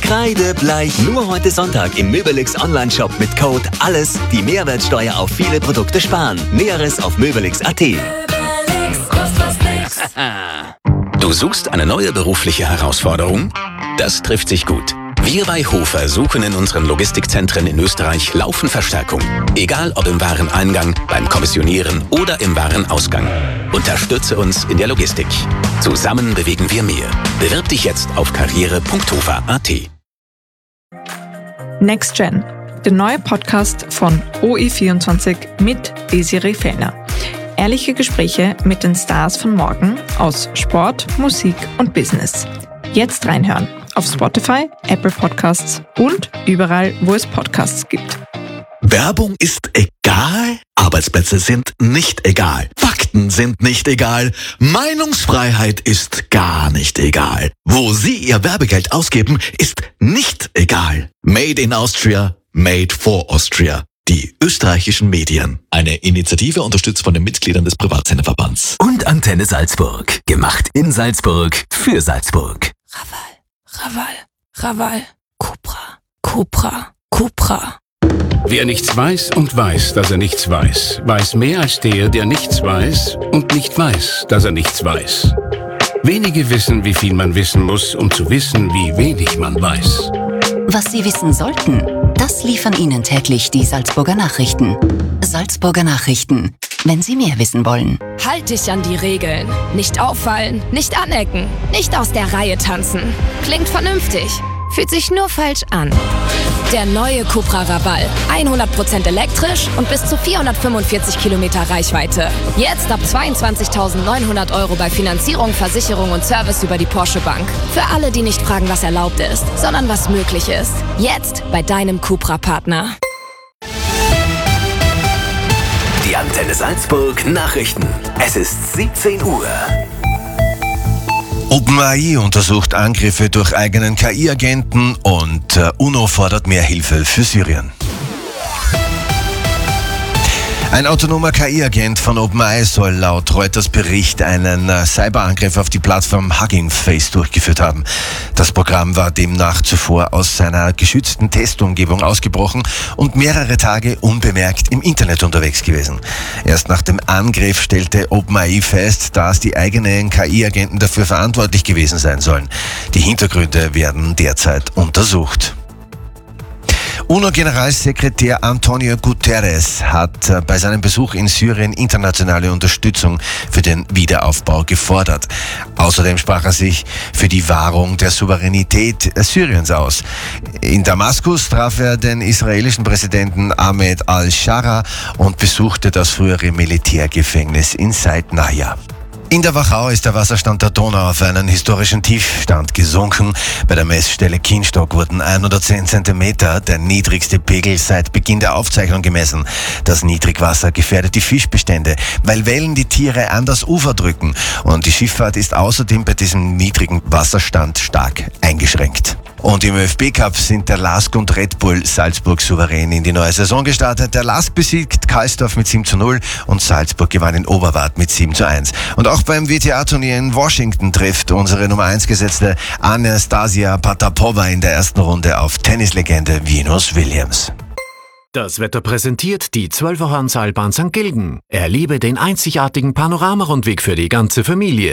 Kreidebleich. Nur heute Sonntag im Möbelix Online-Shop mit Code ALLES die Mehrwertsteuer auf viele Produkte sparen. Näheres auf möbelix.at. Du suchst eine neue berufliche Herausforderung? Das trifft sich gut. Wir bei Hofer suchen in unseren Logistikzentren in Österreich laufend Verstärkung. Egal ob im Wareneingang, beim Kommissionieren oder im Warenausgang. Unterstütze uns in der Logistik. Zusammen bewegen wir mehr. Bewirb dich jetzt auf karriere.hofer.at. Next Gen, der neue Podcast von OE24 mit Desiree Fellner. Ehrliche Gespräche mit den Stars von morgen aus Sport, Musik und Business. Jetzt reinhören auf Spotify, Apple Podcasts und überall, wo es Podcasts gibt. Werbung ist egal, Arbeitsplätze sind nicht egal, Fakten sind nicht egal, Meinungsfreiheit ist gar nicht egal. Wo Sie Ihr Werbegeld ausgeben, ist nicht egal. Made in Austria, made for Austria. Die österreichischen Medien. Eine Initiative unterstützt von den Mitgliedern des Privatsenderverbands. Und Antenne Salzburg. Gemacht in Salzburg für Salzburg. Raval. Cupra. Wer nichts weiß und weiß, dass er nichts weiß, weiß mehr als der nichts weiß und nicht weiß, dass er nichts weiß. Wenige wissen, wie viel man wissen muss, um zu wissen, wie wenig man weiß. Was Sie wissen sollten, das liefern Ihnen täglich die Salzburger Nachrichten. Salzburger Nachrichten, wenn Sie mehr wissen wollen. Halt dich an die Regeln. Nicht auffallen, nicht anecken, nicht aus der Reihe tanzen. Klingt vernünftig, fühlt sich nur falsch an. Der neue Cupra Raval. 100% elektrisch und bis zu 445 Kilometer Reichweite. Jetzt ab 22.900 € bei Finanzierung, Versicherung und Service über die Porsche Bank. Für alle, die nicht fragen, was erlaubt ist, sondern was möglich ist. Jetzt bei deinem Cupra-Partner. Die Antenne Salzburg Nachrichten. Es ist 17 Uhr. OpenAI untersucht Angriffe durch eigenen KI-Agenten und UNO fordert mehr Hilfe für Syrien. Ein autonomer KI-Agent von OpenAI soll laut Reuters Bericht einen Cyberangriff auf die Plattform Hugging Face durchgeführt haben. Das Programm war demnach zuvor aus seiner geschützten Testumgebung ausgebrochen und mehrere Tage unbemerkt im Internet unterwegs gewesen. Erst nach dem Angriff stellte OpenAI fest, dass die eigenen KI-Agenten dafür verantwortlich gewesen sein sollen. Die Hintergründe werden derzeit untersucht. UNO-Generalsekretär Antonio Guterres hat bei seinem Besuch in Syrien internationale Unterstützung für den Wiederaufbau gefordert. Außerdem sprach er sich für die Wahrung der Souveränität Syriens aus. In Damaskus traf er den israelischen Präsidenten Ahmed al-Shara und besuchte das frühere Militärgefängnis in Saidnaya. In der Wachau ist der Wasserstand der Donau auf einen historischen Tiefstand gesunken. Bei der Messstelle Kienstock wurden 110 Zentimeter, der niedrigste Pegel seit Beginn der Aufzeichnung, gemessen. Das Niedrigwasser gefährdet die Fischbestände, weil Wellen die Tiere an das Ufer drücken. Und die Schifffahrt ist außerdem bei diesem niedrigen Wasserstand stark eingeschränkt. Und im ÖFB-Cup sind der LASK und Red Bull Salzburg souverän in die neue Saison gestartet. Der LASK besiegt Karlsdorf mit 7:0 und Salzburg gewann in Oberwart mit 7:1. Und auch beim WTA-Turnier in Washington trifft unsere Nummer 1 gesetzte Anastasia Potapova in der ersten Runde auf Tennislegende Venus Williams. Das Wetter präsentiert die 12er Seilbahn St. Gilgen. Erlebe den einzigartigen Panoramarundweg für die ganze Familie.